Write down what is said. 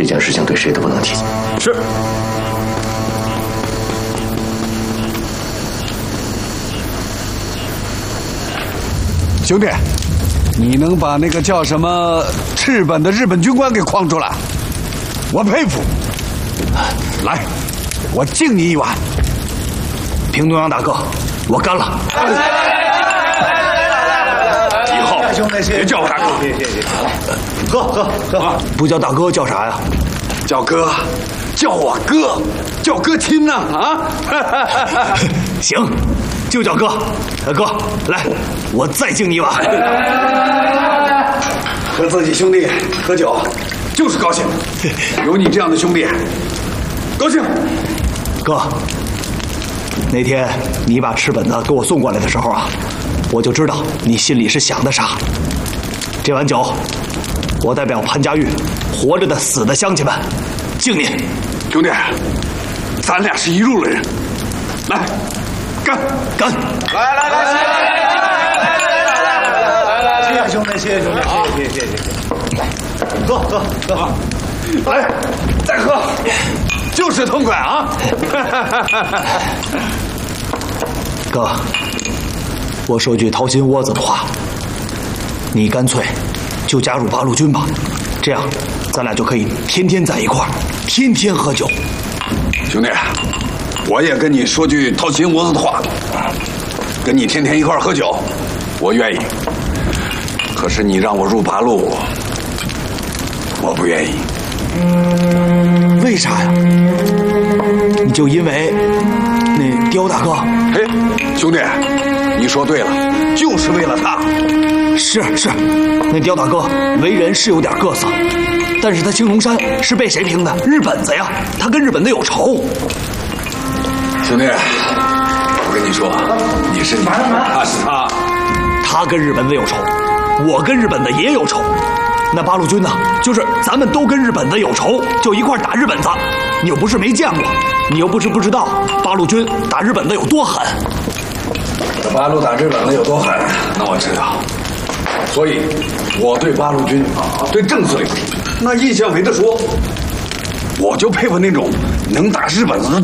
这件事情对谁都不能提。 是。 兄弟，你能把那个叫什么赤本的日本军官给诓出来，我佩服。来，我敬你一碗。 平东阳大哥，我干了。 以后别叫我大哥， 喝，不叫大哥叫啥呀？ 叫哥，叫我哥，叫哥亲呐啊！ 行，就叫哥。哥，来，我再敬你一碗。 和自己兄弟喝酒，就是高兴。有你这样的兄弟，高兴。 哥，那天你把赤本子给我送过来的时候啊，我就知道你心里是想的啥。这碗酒，我代表潘家峪活着的、死的乡亲们敬你。 兄弟，咱俩是一路的人，来，干！来！ 谢谢兄弟，谢谢兄弟，谢谢。喝， 来，再喝，就是痛快啊！ 哥，我说句掏心窝子的话，你干脆就加入八路军吧，这样咱俩就可以天天在一块儿，天天喝酒。 兄弟，我也跟你说句掏心窝子的话，跟你天天一块儿喝酒，我愿意。可是你让我入八路，我不愿意。 为啥呀？你就因为那刁大哥？ 哎，兄弟，你说对了，就是为了他。 是，那刁大哥为人是有点个色，但是他青龙山是被谁平的？日本子呀，他跟日本子有仇。 兄弟，我跟你说，你是你，他是他， 他跟日本子有仇，我跟日本子也有仇。那八路军呢，就是咱们都跟日本子有仇，就一块打日本子。你又不是没见过，你又不是不知道八路军打日本子有多狠。 八路打日本子有多狠，那我知道。所以，我对八路军，对郑司令，那印象没得说。我就佩服那种能打日本子的